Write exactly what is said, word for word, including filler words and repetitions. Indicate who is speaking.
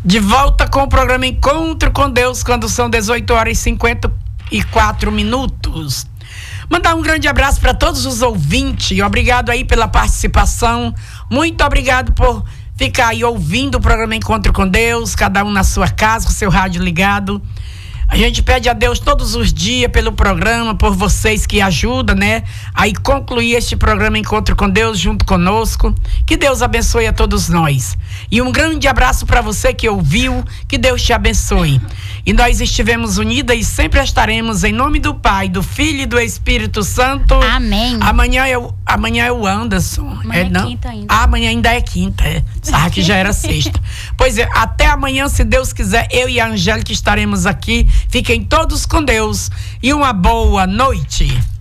Speaker 1: De volta com o programa Encontro com Deus, quando são dezoito horas e cinquenta e quatro minutos. Mandar um grande abraço para todos os ouvintes. Obrigado aí pela participação. Muito obrigado por ficar aí ouvindo o programa Encontro com Deus, cada um na sua casa, com seu rádio ligado. A gente pede a Deus todos os dias pelo programa, por vocês que ajudam, né? Aí concluir este programa Encontro com Deus junto conosco. Que Deus abençoe a todos nós. E um grande abraço para você que ouviu. Que Deus te abençoe. E nós estivemos unidas e sempre estaremos em nome do Pai, do Filho e do Espírito Santo.
Speaker 2: Amém.
Speaker 1: Amanhã é o, amanhã é o Anderson.
Speaker 2: Amanhã
Speaker 1: é,
Speaker 2: é
Speaker 1: não?
Speaker 2: quinta ainda.
Speaker 1: Ah, amanhã ainda é quinta. É. Sabe que já era sexta. Pois é, até amanhã, se Deus quiser, eu e a Angélica estaremos aqui. Fiquem todos com Deus e uma boa noite.